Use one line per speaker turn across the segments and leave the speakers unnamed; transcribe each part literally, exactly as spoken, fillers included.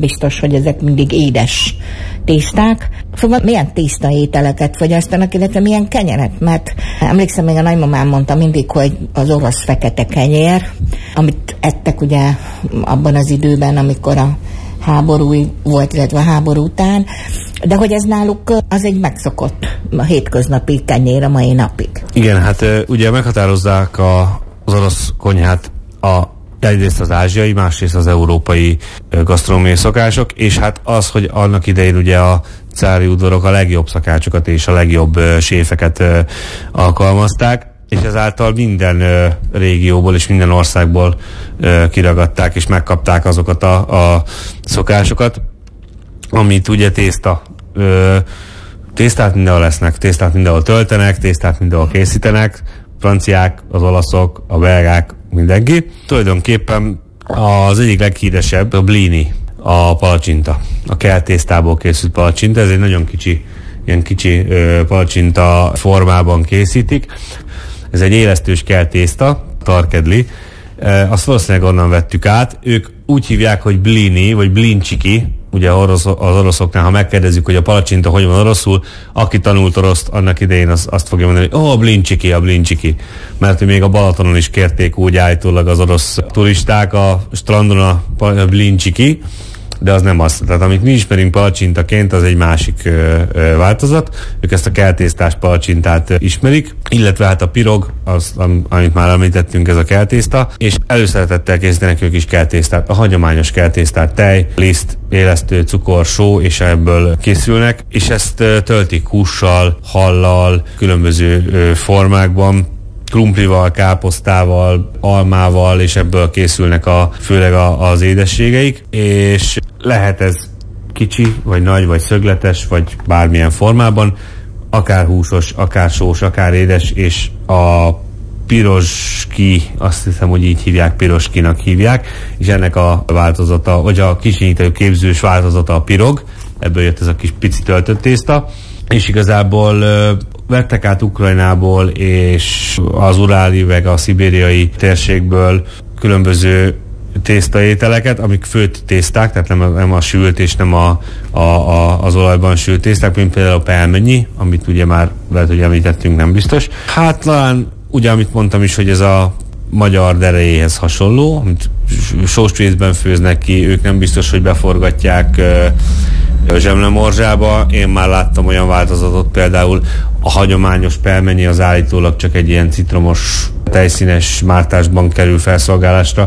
biztos, hogy ezek mindig édes tészták. Szóval milyen tészta ételeket fogyasztanak, illetve milyen kenyeret, mert emlékszem, még a nagymamám mondta mindig, hogy az orosz fekete kenyér, amit ettek ugye abban az időben, amikor a háború volt, illetve a háború után, de hogy ez náluk az egy megszokott a hétköznapi kenyér a mai napig.
Igen, hát ugye meghatározzák a, az orosz konyhát a egyrészt az ázsiai, másrészt az európai gasztronómiai szokások, és hát az, hogy annak idején ugye a cári udvarok a legjobb szakácsokat és a legjobb séfeket alkalmazták, és ezáltal minden ö, régióból és minden országból ö, kiragadták és megkapták azokat a, a szokásokat, amit ugye tészta. Ö, tésztát mindenhol lesznek, tésztát mindenhol töltenek, tésztát mindenhol készítenek, franciák, az olaszok, a belgák, mindenki. Tulajdonképpen az egyik leghíresebb a blini, a palacsinta. A keltésztából készült palacsinta, ez egy nagyon kicsi, ilyen kicsi ö, palacsinta formában készítik. Ez egy élesztős keltészta, tarkedli. E, azt valószínűleg onnan vettük át. Ők úgy hívják, hogy blini, vagy blincsiki. Ugye orosz, az oroszoknál, ha megkérdezzük, hogy a palacsinta hogy van oroszul, aki tanult oroszt, annak idején az, azt fogja mondani, hogy ó, oh, blincsiki, a blincsiki. Mert még a Balatonon is kérték úgy állítólag az orosz turisták a strandon a blincsiki, de az nem az. Tehát amit mi ismerünk palacsintaként, az egy másik ö, ö, változat. Ők ezt a keltésztás palacsintát ö, ismerik, illetve hát a pirog, az, am, amit már említettünk, ez a keltészta, és előszeretettel készítenek ők is keltésztát, a hagyományos keltésztát, tej, liszt, élesztő, cukor, só, és ebből készülnek, és ezt ö, töltik hússal, hallal, különböző ö, formákban, krumplival, káposztával, almával, és ebből készülnek a, főleg a, az édességeik, és lehet ez kicsi, vagy nagy, vagy szögletes, vagy bármilyen formában, akár húsos, akár sós, akár édes, és a piroski, azt hiszem, hogy így hívják, piroskinak hívják, és ennek a változata, vagy a kisinyítő képzős változata a pirog, ebből jött ez a kis pici töltött tészta, és igazából vettek át Ukrajnából és az uráli, meg a szibériai térségből különböző tésztaételeket, amik főtt tészták, tehát nem, nem a sült és nem a, a, a, az olajban sült tészták, mint például a pelmenyi, amit ugye már lehet, hogy említettünk, nem biztos. Hát talán ugye, amit mondtam is, hogy ez a magyar derejéhez hasonló, amit sós vízben főznek ki, ők nem biztos, hogy beforgatják zsemlemorzsába. Én már láttam olyan változatot, például a hagyományos pelmenyi az állítólag csak egy ilyen citromos, tejszínes mártásban kerül felszolgálásra,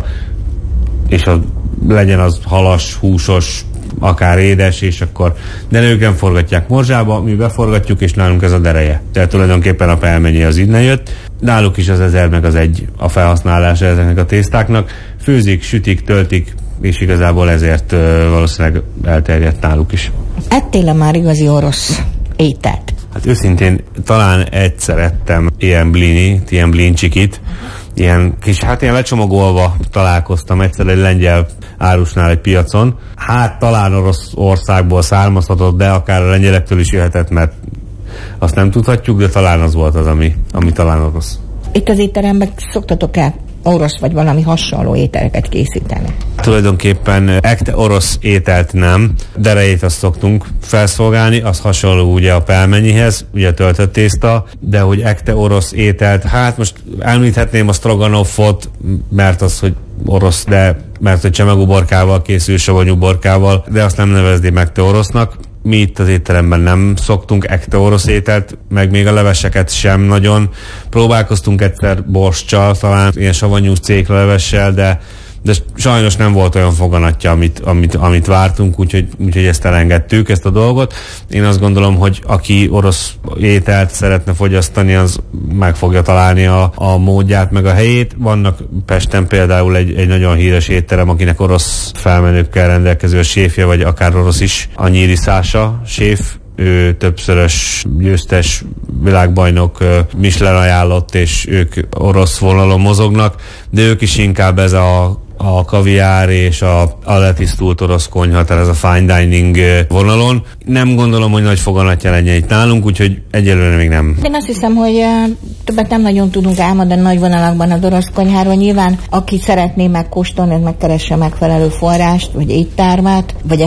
és az, legyen az halas, húsos, akár édes, és akkor de ők nem forgatják morzsába, mi beforgatjuk, és nálunk ez a dereje. Tehát tulajdonképpen a pelmenyi az innen jött. Náluk is az ezer meg az egy a felhasználása ezeknek a tésztáknak. Főzik, sütik, töltik, és igazából ezért uh, valószínűleg elterjedt náluk is.
Ettél-e már igazi orosz ételt?
Hát őszintén talán egyszer ettem ilyen blinit, ilyen blincsikit, ilyen kis, hát ilyen lecsomagolva találkoztam egyszer egy lengyel árusnál egy piacon. Hát talán orosz országból származhatott, de akár a lengyelektől is jöhetett, mert azt nem tudhatjuk, de talán az volt az, ami, ami talán orosz.
Itt az étteremben szoktatok-e orosz vagy valami hasonló ételeket készíteni?
Tulajdonképpen ekte orosz ételt nem, derejét azt szoktunk felszolgálni, az hasonló ugye a pelmenyihez, ugye a töltött tészta, de hogy ekte orosz ételt, hát most említhetném a stroganoffot, mert az, hogy orosz, de mert hogy csemegúborkával készül, savanyú borkával, de azt nem nevezni meg te orosznak. Mi itt az étteremben nem szoktunk ekte orosz ételt, meg még a leveseket sem nagyon. Próbálkoztunk egyszer borssal, talán ilyen savanyú céklelevessel, de, de sajnos nem volt olyan foganatja, amit, amit, amit vártunk, úgyhogy, úgyhogy ezt elengedtük, ezt a dolgot. Én azt gondolom, hogy aki orosz ételt szeretne fogyasztani, az meg fogja találni a, a módját, meg a helyét. Vannak Pesten például egy, egy nagyon híres étterem, akinek orosz felmenőkkel rendelkező a séfje, vagy akár orosz is, a Nyíri Szása séf. Ő többszörös győztes világbajnok, Michelin ajánlott, és ők orosz vonalon mozognak, de ők is inkább ez a a kaviár és a, a letisztult orosz konyha, tehát ez a fine dining vonalon. Nem gondolom, hogy nagy foganatja legyen itt nálunk, úgyhogy egyelőre még nem.
Én azt hiszem, hogy többet nem nagyon tudunk álmodani nagy vonalakban az orosz konyháról. Nyilván, aki szeretné megkóstolni, megkeresse megfelelő forrást, vagy éttermet, vagy